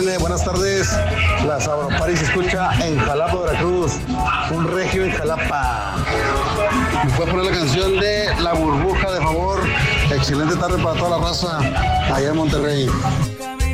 Buenas tardes, la Sabropari se escucha en Jalapa, Veracruz, un regio en Jalapa. Me puede poner la canción de La Burbuja, de favor. Excelente tarde para toda la raza allá en Monterrey.